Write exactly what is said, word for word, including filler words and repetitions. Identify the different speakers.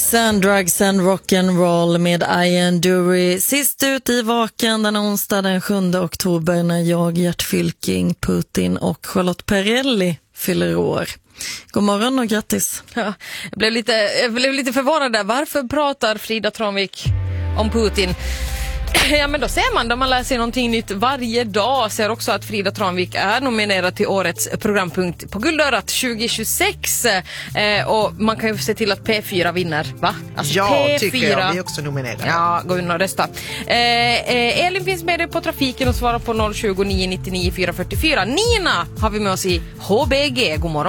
Speaker 1: Sex and drugs and rock'n'roll med Ian Dury. Sist ut i Vaken den onsdag den sjunde oktober när jag, Gert Fylking, Putin och Charlotte Perrelli fyller år. God morgon och grattis.
Speaker 2: Ja, jag, blev lite, jag blev lite förvånad där. Varför pratar Frida Tranvik om Putin? Ja, men då ser man, då man läser någonting nytt varje dag, ser också att Frida Tranvik är nominerad till årets programpunkt på Guldörat tjugo tjugosex. Eh, och man kan ju se till att P fyra vinner, va? Alltså
Speaker 3: ja,
Speaker 2: P fyra.
Speaker 3: Tycker jag. Vi är också nominerade.
Speaker 2: Ja, gå in och rösta. Eh, eh, Elin finns med dig på trafiken och svarar på noll tjugo, nio nio nio, fyra fyra fyra. Nina har vi med oss i H B G. God morgon.